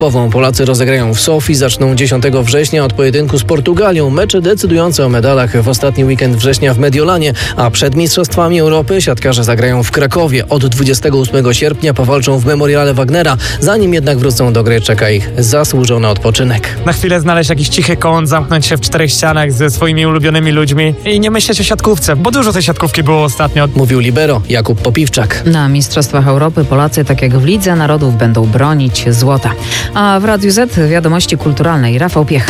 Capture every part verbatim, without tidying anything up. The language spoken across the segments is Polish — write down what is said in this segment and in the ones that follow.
Polacy rozegrają w Sofii, zaczną dziesiątego września od pojedynku z Portugalią. Mecze decydujące o medalach w ostatni weekend września w Mediolanie, a przed Mistrzostwami Europy siatkarze zagrają w Krakowie. Od dwudziestego ósmego sierpnia powalczą w Memoriale Wagnera. Zanim jednak wrócą do gry, czeka ich zasłużony odpoczynek. Na chwilę znaleźć jakiś cichy kąt, zamknąć się w czterech ścianach ze swoimi ulubionymi ludźmi i nie myśleć o siatkówce, bo dużo tej siatkówki było ostatnio. Mówił libero Jakub Popiwczak. Na Mistrzostwach Europy Polacy, tak jak w Lidze Narodów, będą bronić złota. A w Radiu Z wiadomości kulturalnej Rafał Piech.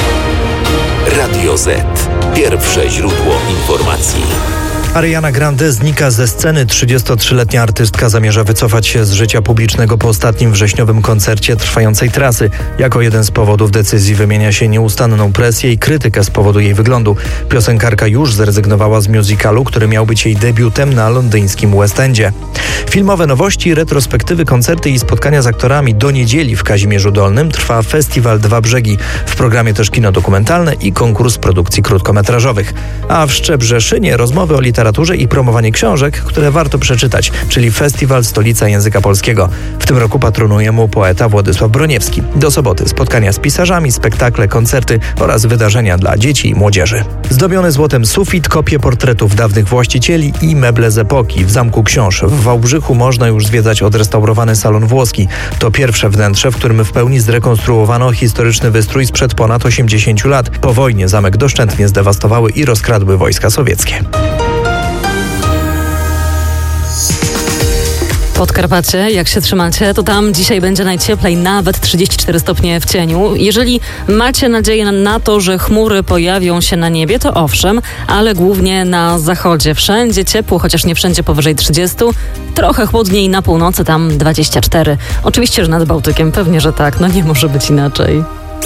Radio Z. Pierwsze źródło informacji. Ariana Grande znika ze sceny. trzydziestotrzyletnia artystka zamierza wycofać się z życia publicznego po ostatnim wrześniowym koncercie trwającej trasy. Jako jeden z powodów decyzji wymienia się nieustanną presję i krytykę z powodu jej wyglądu. Piosenkarka już zrezygnowała z musicalu, który miał być jej debiutem na londyńskim West Endzie. Filmowe nowości, retrospektywy, koncerty i spotkania z aktorami. Do niedzieli w Kazimierzu Dolnym trwa Festiwal Dwa Brzegi. W programie też kino dokumentalne i konkurs produkcji krótkometrażowych. A w Szczebrzeszynie rozmowy o literaturze i promowanie książek, które warto przeczytać, czyli Festiwal Stolica Języka Polskiego. W tym roku patronuje mu poeta Władysław Broniewski. Do soboty spotkania z pisarzami, spektakle, koncerty oraz wydarzenia dla dzieci i młodzieży. Zdobiony złotem sufit, kopie portretów dawnych właścicieli i meble z epoki. W Zamku Książ w Wałbrzychu można już zwiedzać odrestaurowany salon włoski. To pierwsze wnętrze, w którym w pełni zrekonstruowano historyczny wystrój sprzed ponad osiemdziesięciu lat. Po wojnie zamek doszczętnie zdewastowały i rozkradły wojska sowieckie. Podkarpacie, jak się trzymacie, to tam dzisiaj będzie najcieplej, nawet trzydzieści cztery stopnie w cieniu. Jeżeli macie nadzieję na to, że chmury pojawią się na niebie, to owszem, ale głównie na zachodzie. Wszędzie ciepło, chociaż nie wszędzie powyżej trzydziestu. Trochę chłodniej na północy, tam dwadzieścia cztery. Oczywiście, że nad Bałtykiem, pewnie, że tak, no nie może być inaczej.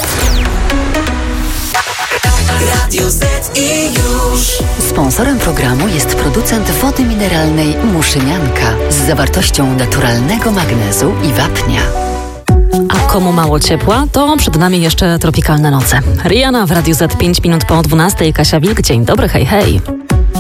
Radio Z i już. Sponsorem programu jest producent wody mineralnej Muszynianka z zawartością naturalnego magnezu i wapnia. A komu mało ciepła, to przed nami jeszcze tropikalne noce. Rihanna w Radiu Z, pięć minut po dwunastej. Kasia Wilk, dzień dobry, hej, hej.